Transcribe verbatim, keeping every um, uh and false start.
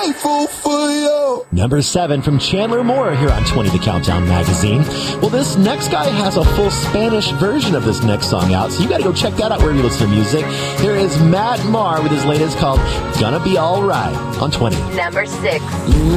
grateful for you. Number seven from Chandler Moore here on twenty The Countdown Magazine. Well, this next guy has a full Spanish version of this next song out, so you got to go check that out wherever you listen to music. Here is Matt Maher with his latest called Gonna Be Alright on twenty. Number six.